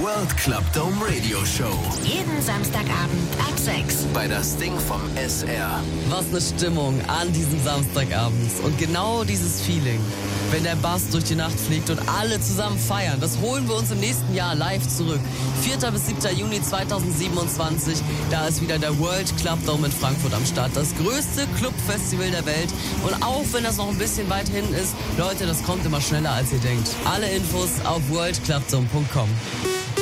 World Club Dome Radio Show. Jeden Samstagabend ab 6. Bei das Ding vom SR. Was eine Stimmung an diesem Samstagabend. Und genau dieses Feeling, wenn der Bass durch die Nacht fliegt und alle zusammen feiern, das holen wir uns im nächsten Jahr live zurück. 4. bis 7. Juni 2027, da ist wieder der World Club Dome in Frankfurt am Start. Das größte Clubfestival der Welt. Und auch wenn das noch ein bisschen weit hin ist, Leute, das kommt immer schneller als ihr denkt. Alle Infos auf worldclubdome.com.